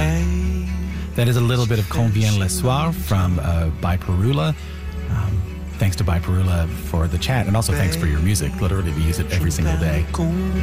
That is a little bit of Quand vient le soir from By Perula. Thanks to By Perula for the chat, and also thanks for your music. Literally, we use it every single day.